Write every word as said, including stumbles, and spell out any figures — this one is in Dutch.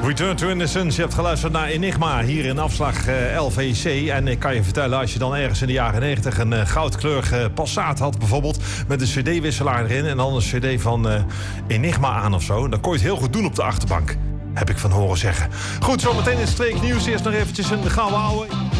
Return to Innocence, je hebt geluisterd naar Enigma hier in afslag uh, L V C. En ik kan je vertellen, als je dan ergens in de jaren negentig een uh, goudkleurige Passat had bijvoorbeeld, met een cd-wisselaar erin en dan een cd van uh, Enigma aan of zo, dan kon je het heel goed doen op de achterbank. Heb ik van horen zeggen. Goed, zometeen in streek nieuws. Eerst nog eventjes een gouden ouwe.